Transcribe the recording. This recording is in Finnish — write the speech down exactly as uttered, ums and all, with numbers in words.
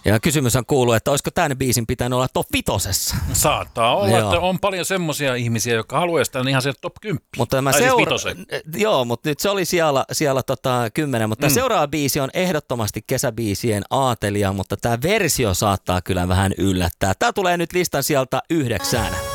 Ja kysymyshän kuuluu, että olisiko tämän biisin pitänyt olla top vitosessa? Saattaa olla, joo. Että on paljon semmoisia ihmisiä, jotka haluaa sitä ihan se top kymmenen. Mutta mä tai seura- siis joo, mutta nyt se oli siellä, siellä tota kymmenen, mutta mm. seuraava biisi on ehdottomasti kesäbiisien aatelija, mutta tämä versio saattaa kyllä vähän yllättää. Tämä tulee nyt listan sieltä yhdeksään.